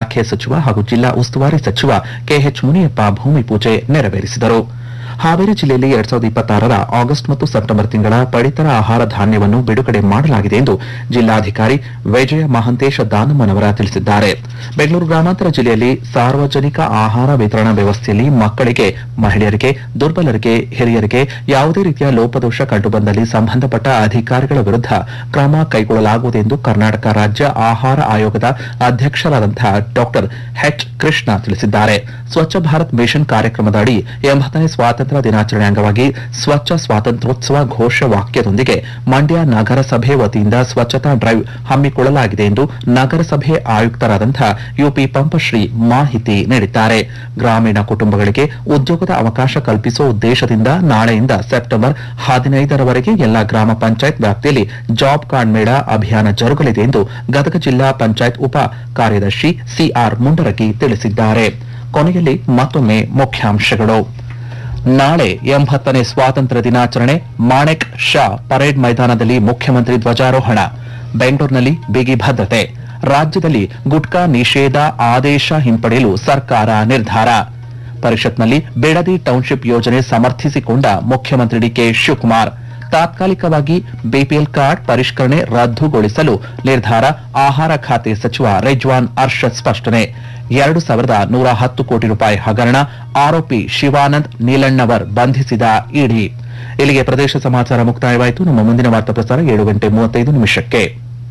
ಇಲಾಖೆ ಸಚಿವ ಹಾಗೂ ಜಿಲ್ಲಾ ಉಸ್ತುವಾರಿ ಸಚಿವ ಕೆಎಚ್ ಮುನಿಯಪ್ಪ ಭೂಮಿ ಪೂಜೆ ನೆರವೇರಿಸಿದರು. ಹಾವೇರಿ ಜಿಲ್ಲೆಯಲ್ಲಿ 2026ರ ಆಗಸ್ಟ್ ಮತ್ತು ಸೆಪ್ಟೆಂಬರ್ ತಿಂಗಳ ಪಡಿತರ ಆಹಾರ ಧಾನ್ಯವನ್ನು ಬಿಡುಗಡೆ ಮಾಡಲಾಗಿದೆ ಎಂದು ಜಿಲ್ಲಾಧಿಕಾರಿ ವಿಜಯ ಮಹಾಂತೇಶ ದಾನಮ್ಮನವರ ತಿಳಿಸಿದ್ದಾರೆ. ಬೆಂಗಳೂರು ಗ್ರಾಮಾಂತರ ಜಿಲ್ಲೆಯಲ್ಲಿ ಸಾರ್ವಜನಿಕ ಆಹಾರ ವಿತರಣಾ ವ್ಯವಸ್ಥೆಯಲ್ಲಿ ಮಕ್ಕಳಿಗೆ, ಮಹಿಳೆಯರಿಗೆ, ದುರ್ಬಲರಿಗೆ, ಹಿರಿಯರಿಗೆ ಯಾವುದೇ ರೀತಿಯ ಲೋಪದೋಷ ಕಂಡುಬಂದಲ್ಲಿ ಸಂಬಂಧಪಟ್ಟ ಅಧಿಕಾರಿಗಳ ವಿರುದ್ಧ ಕ್ರಮ ಕೈಗೊಳ್ಳಲಾಗುವುದು ಎಂದು ಕರ್ನಾಟಕ ರಾಜ್ಯ ಆಹಾರ ಆಯೋಗದ ಅಧ್ಯಕ್ಷರಾದಂತಹ ಡಾ ಎಚ್ ಕೃಷ್ಣ ತಿಳಿಸಿದ್ದಾರೆ. ಸ್ವಚ್ಛ ಭಾರತ್ ಮಿಷನ್ ಕಾರ್ಯಕ್ರಮದ ಅಡಿ 80ನೇ ಸ್ವಾತಂತ್ರ್ಯ ದಿನಾಚರಣೆ ಅಂಗವಾಗಿ ಸ್ವಚ್ಛ ಸ್ವಾತಂತ್ರ್ಯೋತ್ಸವ ಘೋಷವಾಕ್ಯದೊಂದಿಗೆ ಮಂಡ್ಯ ನಗರಸಭೆ ವತಿಯಿಂದ ಸ್ವಚ್ಛತಾ ಡ್ರೈವ್ ಹಮ್ಮಿಕೊಳ್ಳಲಾಗಿದೆ ಎಂದು ನಗರಸಭೆ ಆಯುಕ್ತರಾದಂತಹ ಯುಪಿ ಪಂಪಶ್ರೀ ಮಾಹಿತಿ ನೀಡಿದ್ದಾರೆ. ಗ್ರಾಮೀಣ ಕುಟುಂಬಗಳಿಗೆ ಉದ್ಯೋಗದ ಅವಕಾಶ ಕಲ್ಪಿಸುವ ಉದ್ದೇಶದಿಂದ ನಾಳೆಯಿಂದ ಸೆಪ್ಟೆಂಬರ್ 15ರವರೆಗೆ ಎಲ್ಲಾ ಗ್ರಾಮ ಪಂಚಾಯತ್ ವ್ಯಾಪ್ತಿಯಲ್ಲಿ ಜಾಬ್ ಕಾರ್ಡ್ ಮೇಳ ಅಭಿಯಾನ ಜರುಗಲಿದೆ ಎಂದು ಗದಗ ಜಿಲ್ಲಾ ಪಂಚಾಯತ್ ಉಪ ಕಾರ್ಯದರ್ಶಿ ಸಿಆರ್ ಮುಂಡರಗಿ ತಿಳಿಸಿದ್ದಾರೆ. ಕೊನೆಯಲ್ಲಿ ಮತ್ತೊಮ್ಮೆ ಮುಖ್ಯಾಂಶಗಳು. ನಾಳೆ 80ನೇ ಸ್ವಾತಂತ್ರ್ಯ ದಿನಾಚರಣೆ, ಮಾಣೆಕ್ ಶಾ ಪರೇಡ್ ಮೈದಾನದಲ್ಲಿ ಮುಖ್ಯಮಂತ್ರಿ ಧ್ವಜಾರೋಹಣ. ಬೆಂಗಳೂರಿನಲ್ಲಿ ಬಿಗಿ ಭದ್ರತೆ. ರಾಜ್ಯದಲ್ಲಿ ಗುಟ್ಕಾ ನಿಷೇಧ ಆದೇಶ ಹಿಂಪಡೆಯಲು ಸರ್ಕಾರ ನಿರ್ಧಾರ. ಪರಿಷತ್ನಲ್ಲಿ ಬಿಡದಿ ಟೌನ್ಶಿಪ್ ಯೋಜನೆ ಸಮರ್ಥಿಸಿಕೊಂಡ ಮುಖ್ಯಮಂತ್ರಿ ಡಿಕೆ ಶಿವಕುಮಾರ್. ತಾತ್ಕಾಲಿಕವಾಗಿ ಬಿಪಿಎಲ್ ಕಾರ್ಡ್ ಪರಿಷ್ಕರಣೆ ರದ್ದುಗೊಳಿಸಲು ನಿರ್ಧಾರ. ಆಹಾರ ಖಾತೆ ಸಚಿವ ರಿಜ್ವಾನ್ ಅರ್ಷದ್ ಸ್ಪಷ್ಟನೆ. 2110 ಕೋಟಿ ರೂಪಾಯಿ ಹಗರಣ ಆರೋಪಿ ಶಿವಾನಂದ್ ನೀಲಣ್ಣವರ್ ಬಂಧಿಸಿದ ಇಡಿ. ಇಲ್ಲಿಗೆ ಪ್ರದೇಶ ಸಮಾಚಾರ ಮುಕ್ತಾಯವಾಯಿತು. ನಮ್ಮ ಮುಂದಿನ ವಾರ್ತಾ ಪ್ರಸಾರ 7:35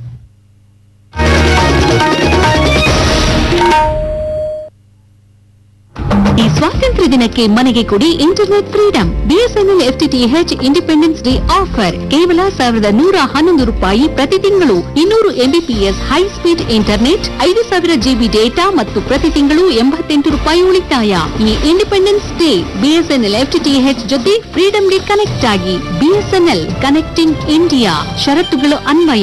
ಈ ಸ್ವಾತಂತ್ರ್ಯ ದಿನಕ್ಕೆ ಮನೆಗೆ ಕೊಡಿ internet freedom. BSNL FTTH independence day offer ಕೇವಲ 1111 ರೂಪಾಯಿ ಪ್ರತಿ ತಿಂಗಳು. 200 Mbps high speed internet, 5000 GB data ಮತ್ತು ಪ್ರತಿ ತಿಂಗಳು 88 ರೂಪಾಯಿ ಉಳಿತಾಯ. ಈ ಇಂಡಿಪೆಂಡೆನ್ಸ್ ಡೇ ಬಿಎಸ್ಎನ್ಎಲ್ ಎಫ್ಟಿಟಿಎಚ್ ಜೊತೆ ಫ್ರೀಡಂ ಡೇ ಕನೆಕ್ಟ್ ಆಗಿ. BSNL connecting India. ಷರತ್ತುಗಳು ಅನ್ವಯ.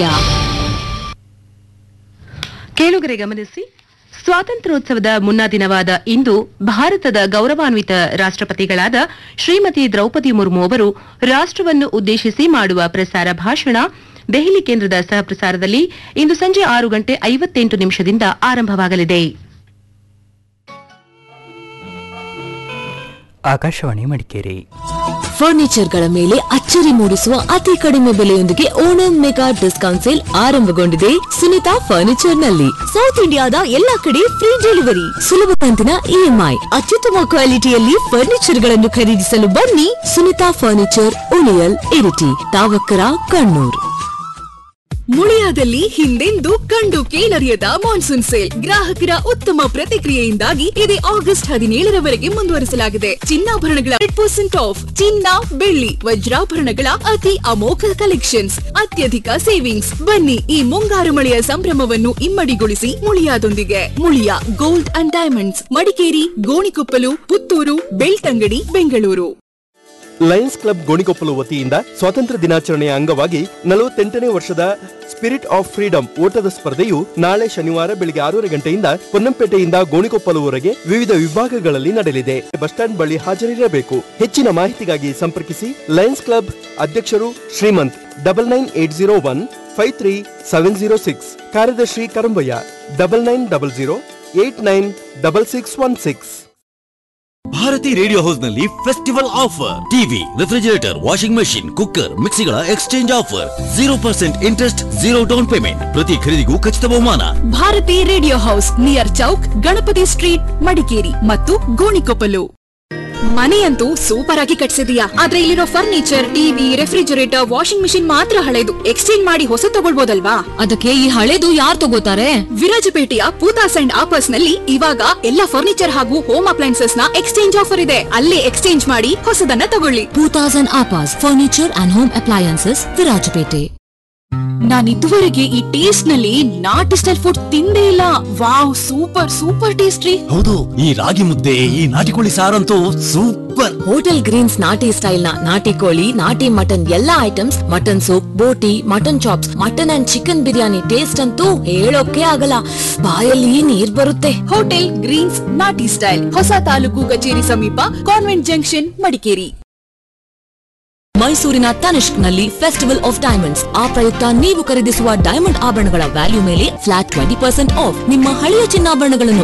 ಕೇಳುಗರೆ ಗಮನಿಸಿ, ಸ್ವಾತಂತ್ರ್ಯೋತ್ಸವದ ಮುನ್ನಾ ದಿನವಾದ ಇಂದು ಭಾರತದ ಗೌರವಾನ್ವಿತ ರಾಷ್ಟ್ರಪತಿಗಳಾದ ಶ್ರೀಮತಿ ದ್ರೌಪದಿ ಮುರ್ಮು ಅವರು ರಾಷ್ಟವನ್ನು ಉದ್ದೇಶಿಸಿ ಮಾಡುವ ಪ್ರಸಾರ ಭಾಷಣ ದೆಹಲಿ ಕೇಂದ್ರದ ಸಹಪ್ರಸಾರದಲ್ಲಿ ಇಂದು ಸಂಜೆ 6:58 ಆರಂಭವಾಗಲಿದೆ. ಆಕಾಶವಾಣಿ ಮಡಿಕೇರಿ. ಫರ್ನಿಚರ್ಗಳ ಮೇಲೆ ಅಚ್ಚರಿ ಮೂಡಿಸುವ ಅತಿ ಕಡಿಮೆ ಬೆಲೆಯೊಂದಿಗೆ ಓಣಂ ಮೆಗಾ ಡಿಸ್ಕೌಂಟ್ ಸೇಲ್ ಆರಂಭಗೊಂಡಿದೆ ಸುನಿತಾ ಫರ್ನಿಚರ್ ನಲ್ಲಿ. ಸೌತ್ ಇಂಡಿಯಾದ ಎಲ್ಲಾ ಕಡೆ ಫ್ರೀ ಡೆಲಿವರಿ, ಸುಲಭ ಕಂತಿನ ಇಎಂಐ, ಅತ್ಯುತ್ತಮ ಕ್ವಾಲಿಟಿಯಲ್ಲಿ ಫರ್ನಿಚರ್ ಗಳನ್ನು ಖರೀದಿಸಲು ಬನ್ನಿ. ಸುನಿತಾ ಫರ್ನಿಚರ್, ಉಳಿಯಲ್, ಇರಿಟಿ, ತಾವಕ್ಕರ, ಕಣ್ಣೂರ್. ಮುಳಿಯಾದಲ್ಲಿ ಹಿಂದೆಂದೂ ಕಂಡು ಕೇಳರಿಯದ ಮಾನ್ಸೂನ್ ಸೇಲ್. ಗ್ರಾಹಕರ ಉತ್ತಮ ಪ್ರತಿಕ್ರಿಯೆಯಿಂದಾಗಿ ಇದು ಆಗಸ್ಟ್ 17ರವರೆಗೆ ಮುಂದುವರಿಸಲಾಗಿದೆ. ಚಿನ್ನಾಭರಣಗಳ 100% ಆಫ್. ಚಿನ್ನ, ಬೆಳ್ಳಿ, ವಜ್ರಾಭರಣಗಳ ಅತಿ ಅಮೋಘ ಕಲೆಕ್ಷನ್ಸ್, ಅತ್ಯಧಿಕ ಸೇವಿಂಗ್ಸ್. ಬನ್ನಿ ಈ ಮುಂಗಾರು ಮಳೆಯ ಸಂಭ್ರಮವನ್ನು ಇಮ್ಮಡಿಗೊಳಿಸಿ ಮುಳಿಯಾದೊಂದಿಗೆ. Muliya gold and diamonds, Madikeri, Gonikoppal, Puttur, Belthangady, Bengaluru. Lions club Gonikoppal ವತಿಯಿಂದ ಸ್ವಾತಂತ್ರ್ಯ ದಿನಾಚರಣೆಯ ಅಂಗವಾಗಿ 48ನೇ ವರ್ಷದ ಸ್ಪಿರಿಟ್ ಆಫ್ ಫ್ರೀಡಂ ಓಟದ ಸ್ಪರ್ಧೆಯು ನಾಳೆ ಶನಿವಾರ ಬೆಳಿಗ್ಗೆ 6 ಗಂಟೆಯಿಂದ ಪೊನ್ನಂಪೇಟೆಯಿಂದ ಗೋಣಿಕೊಪ್ಪಲುವರೆಗೆ ವಿವಿಧ ವಿಭಾಗಗಳಲ್ಲಿ ನಡೆಯಲಿದೆ. ಬಸ್ ಸ್ಟ್ಯಾಂಡ್ ಬಳಿ ಹಾಜರಿರಬೇಕು. ಹೆಚ್ಚಿನ ಮಾಹಿತಿಗಾಗಿ ಸಂಪರ್ಕಿಸಿ. ಲಯನ್ಸ್ ಕ್ಲಬ್ ಅಧ್ಯಕ್ಷರು ಶ್ರೀಮಂತ್ 9980153706. ಕಾರ್ಯದರ್ಶಿ ಕರಂಬಯ್ಯ 9900896616. ಭಾರತಿ ರೇಡಿಯೋ ಹೌಸ್ ನಲ್ಲಿ festival offer. TV, refrigerator, washing machine, cooker, ಮಿಕ್ಸಿಗಳ exchange offer. 0% interest, 0 down payment. ಪ್ರತಿ ಖರೀದಿಗೂ ಖಚಿತ ಬಹುಮಾನ. Bharati radio house, near Chowk, Ganapati street, Madikeri ಮತ್ತು ಗೋಣಿಕೊಪ್ಪಲು. ಮನೆಯಂತೂ ಸೂಪರ್ ಆಗಿ ಕಟ್ಸಿದೀಯಾ, ಆದ್ರೆ ಇಲ್ಲಿರೋ furniture, TV, refrigerator, washing machine ಮಾತ್ರ ಹಳೆದು. ಎಕ್ಸ್ಚೇಂಜ್ ಮಾಡಿ ಹೊಸ ತಗೊಳ್ಬೋದಲ್ವಾ? ಅದಕ್ಕೆ ಈ ಹಳೆದು ಯಾರು ತಗೋತಾರೆ? ವಿರಾಜಪೇಟೆಯ ಪೂತಾಸ್ ಅಂಡ್ ಆಪರ್ಸ್ ನಲ್ಲಿ ಇವಾಗ ಎಲ್ಲ ಫರ್ನಿಚರ್ ಹಾಗೂ ಹೋಮ್ ಅಪ್ಲೈನ್ಸಸ್ ನ ಎಕ್ಸ್ಚೇಂಜ್ ಆಫರ್ ಇದೆ. ಅಲ್ಲೇ ಎಕ್ಸ್ಚೇಂಜ್ ಮಾಡಿ ಹೊಸದನ್ನ ತಗೊಳ್ಳಿ. Poothas and ಆಪರ್ಸ್ furniture and home appliances, Virajpet. ನಾನಿದುವರೆಗೆ ಈ ಟೇಸ್ಟ್ ನಲ್ಲಿ ನಾಟಿ ಸ್ಟೈಲ್ ಫುಡ್ ತಿಂದೇ ಇಲ್ಲ. Wow, super super tasty. ಹೌದು, ಈ ರಾಗಿ ಮುದ್ದೆ, ಈ ನಾಟಿಕೋಳಿ ಸಾರಂತೂ ಸೂಪರ್. ಹೋಟೆಲ್ ಗ್ರೀನ್ಸ್ ನಾಟಿ ಸ್ಟೈಲ್ ನ ನಾಟಿ ಕೋಳಿ, ನಾಟಿ ಮಟನ್ ಎಲ್ಲಾ items, mutton soup, boti, mutton chops, mutton and chicken biryani taste ಅಂತೂ ಹೇಳೋಕೆ ಆಗಲ್ಲ. ಬಾಯಲ್ಲಿ ನೀರ್ ಬರುತ್ತೆ. ಹೋಟೆಲ್ ಗ್ರೀನ್ಸ್ ನಾಟಿ ಸ್ಟೈಲ್, ಹೊಸ ತಾಲೂಕು ಕಚೇರಿ ಸಮೀಪ, ಕಾನ್ವೆಂಟ್ ಜಂಕ್ಷನ್, ಮಡಿಕೇರಿ. ಮೈಸೂರಿನ ತನಿಷ್ಕ್ ನಲ್ಲಿ ಫೆಸ್ಟಿವಲ್ ಆಫ್ ಡೈಮಂಡ್ಸ್. ಆ ಪ್ರಯುಕ್ತ ನೀವು ಖರೀದಿಸುವ ಡೈಮಂಡ್ ಆಭರಣಗಳ ವ್ಯಾಲ್ಯೂ ಮೇಲೆ ಫ್ಲಾಟ್ 20% ಆಫ್. ನಿಮ್ಮ ಹಳೆಯ ಚಿನ್ನಾಭರಣಗಳನ್ನು